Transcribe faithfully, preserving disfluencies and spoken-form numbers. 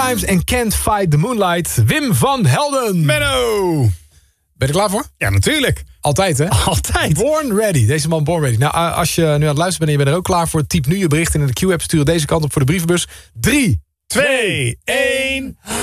Times en Can't Fight the Moonlight. Wim van Helden. Menno. Ben je er klaar voor? Ja, natuurlijk. Altijd, hè? Altijd. Born ready. Deze man born ready. Nou, als je nu aan het luisteren bent en je bent er ook klaar voor, typ nu je bericht in de Q-app, stuur deze kant op voor de brievenbus. drie, twee, één...